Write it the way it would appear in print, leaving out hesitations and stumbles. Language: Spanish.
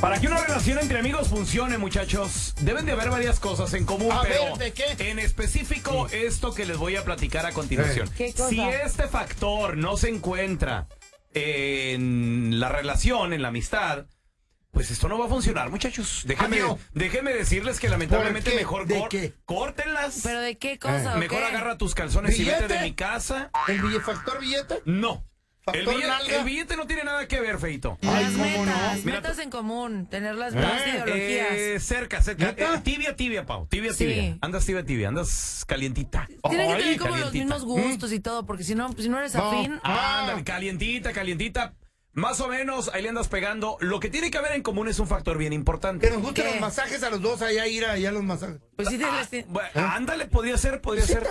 Para que una relación entre amigos funcione, muchachos, deben de haber varias cosas en común, pero ¿de qué? en específico esto que les voy a platicar a continuación. ¿Qué cosa? Si este factor no se encuentra en la relación, en la amistad, pues esto no va a funcionar, muchachos. Déjenme decirles que lamentablemente mejor córtenlas. ¿Pero de qué cosa? o Mejor qué? agarra tus calzones y vete ¿Billete? de mi casa. ¿El factor billete? No. El ¿Factor billete, nalga? el billete no tiene nada que ver, Feito. Las ¿cómo no? metas, Mira, metas en común, tener las mismas ideologías. Cerca. ¿Neta? Tibia, Pau. Tibia. Sí. Andas tibia, andas calientita. Tienen que Ay, tener como los calientita. mismos gustos y todo, porque si no eres afín. Ándale, calientita. Más o menos, ahí le andas pegando. Lo que tiene que haber en común es un factor bien importante. Que nos gusten ¿Qué? los masajes a los dos, allá ir allá a los masajes. Pues sí, Bueno, ándale, podría ser.